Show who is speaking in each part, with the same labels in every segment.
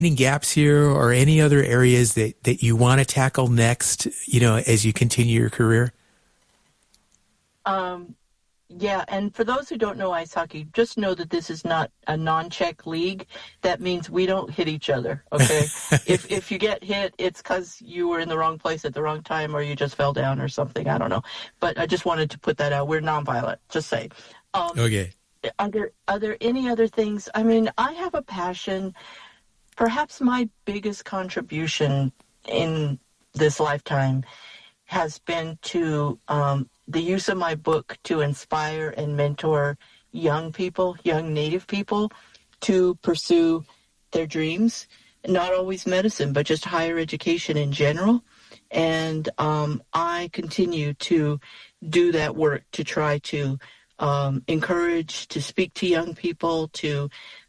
Speaker 1: Any gaps here or any other areas that you want to tackle next, as you continue your career?
Speaker 2: Yeah, and for those who don't know ice hockey, just know that this is not a non-check league. That means we don't hit each other, okay? If you get hit, it's because you were in the wrong place at the wrong time or you just fell down or something. I don't know. But I just wanted to put that out. We're nonviolent, just say.
Speaker 1: Okay.
Speaker 2: Are there any other things? I mean, I have a passion. Perhaps my biggest contribution in this lifetime has been to the use of my book to inspire and mentor young people, young Native people, to pursue their dreams. Not always medicine, but just higher education in general. And I continue to do that work to try to encourage, to speak to young people, to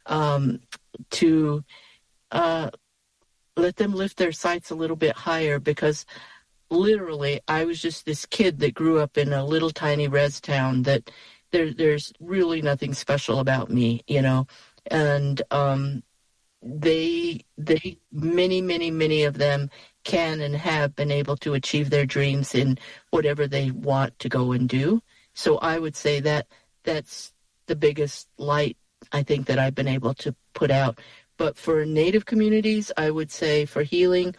Speaker 2: let them lift their sights a little bit higher, because literally I was just this kid that grew up in a little tiny res town that there's really nothing special about me, and they many of them can and have been able to achieve their dreams in whatever they want to go and do. So I would say that that's the biggest light I think that I've been able to put out. But for Native communities, I would say for healing,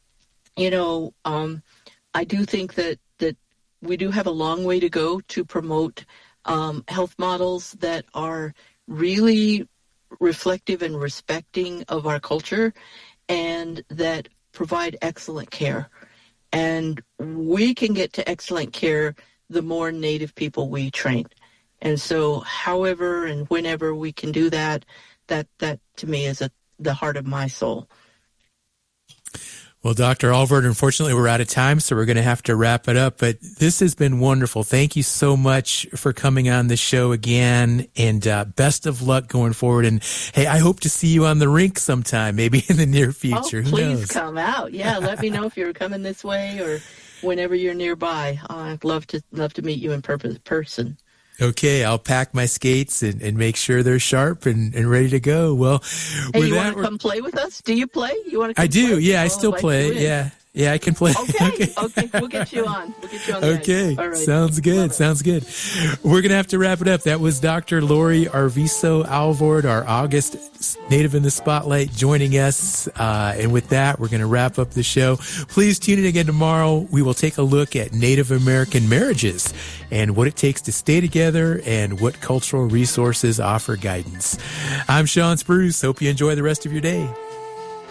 Speaker 2: I do think that we do have a long way to go to promote health models that are really reflective and respecting of our culture and that provide excellent care. And we can get to excellent care the more Native people we train. And so however and whenever we can do that to me is the heart of my soul.
Speaker 1: Well, Dr. Alvord, unfortunately, we're out of time, so we're going to have to wrap it up. But this has been wonderful. Thank you so much for coming on the show again, and best of luck going forward. And, hey, I hope to see you on the rink sometime, maybe in the near future.
Speaker 2: Oh, please come out. Yeah, let me know if you're coming this way or whenever you're nearby. I'd love to meet you in person.
Speaker 1: Okay, I'll pack my skates and make sure they're sharp and ready to go. Well,
Speaker 2: hey, you want to come play with us? Do you play?
Speaker 1: I do. Play? Yeah, I still play. Yeah, I can play.
Speaker 2: Okay. We'll get you on.
Speaker 1: Okay,
Speaker 2: all right.
Speaker 1: Sounds good. We're going to have to wrap it up. That was Dr. Lori Arvizo Alvord, our August Native in the Spotlight, joining us. And with that, we're going to wrap up the show. Please tune in again tomorrow. We will take a look at Native American marriages and what it takes to stay together and what cultural resources offer guidance. I'm Sean Spruce. Hope you enjoy the rest of your day.